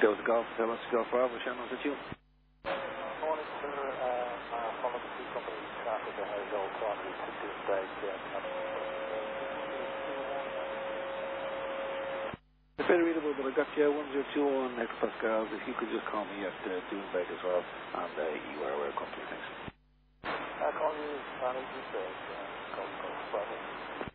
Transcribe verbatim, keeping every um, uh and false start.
There was a golf, tell us golf Bravo, Shannon, was it you? Morning, sir. Uh, uh, following the two company traffic ahead of Old Quantity to Doomsday. It's very readable, but I got you one zero two one Echo Pascal. If you could just call me at uh, Doomsday as well, and uh, you are aware company, thanks. I'll call you Friday, Tuesday. Uh, call you Bravo.